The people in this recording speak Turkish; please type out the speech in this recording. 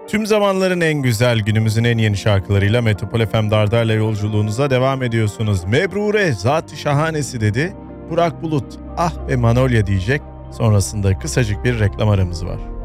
Tüm zamanların en güzel, günümüzün en yeni şarkılarıyla Metropol FM Dardar'la yolculuğunuza devam ediyorsunuz. Mebrure, Zat-ı Şahanesi dedi. Burak Bulut, ah be Manolya diyecek. Sonrasında kısacık bir reklam aramız var.